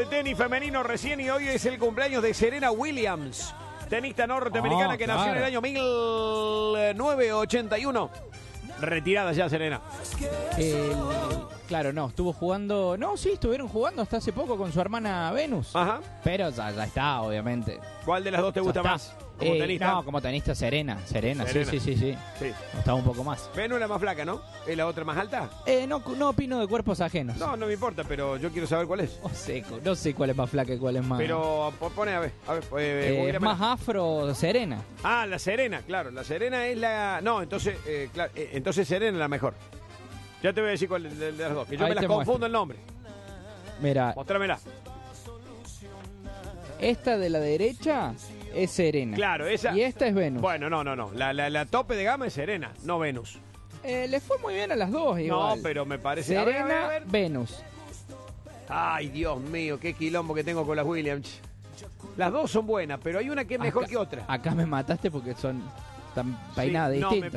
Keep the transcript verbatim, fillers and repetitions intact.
de tenis femenino recién y hoy es el cumpleaños de Serena Williams, tenista norteamericana oh, que claro. nació en el año mil novecientos ochenta y uno. Retirada ya, Serena. El- claro, no, estuvo jugando... No, sí, estuvieron jugando hasta hace poco con su hermana Venus. Ajá. Pero ya, ya está, obviamente. ¿Cuál de las dos te gusta Ya está. más? ¿Como Eh, tenista? No, como tenista Serena. Serena, Serena. sí, sí, sí, sí. Sí. Me gustaba un poco más. Venus es la más flaca, ¿no? ¿Es la otra más alta? Eh, no, no opino de cuerpos ajenos. No, no me importa, pero yo quiero saber cuál es. No sé, no sé cuál es más flaca y cuál es más... Pero po- pone a ver, a ver, eh, Eh, es googleamela. más afro Serena. Ah, la Serena, claro, la Serena es la... No, entonces, eh, claro, eh, entonces Serena es la mejor. Ya te voy a decir cuál es de, de las dos, que yo Ahí me las te confundo muestro. el nombre. Mira, Mostrámela. esta de la derecha es Serena. Claro, esa... Y esta es Venus. Bueno, no, no, no, la, la, la tope de gama es Serena, no Venus. Eh, le fue muy bien a las dos igual. No, pero me parece... A ver, Serena, a ver, a ver. Venus. Ay, Dios mío, qué quilombo que tengo con las Williams. Las dos son buenas, pero hay una que es mejor Acá- que otra. Acá me mataste porque son tan Sí, peinadas no, distintas. me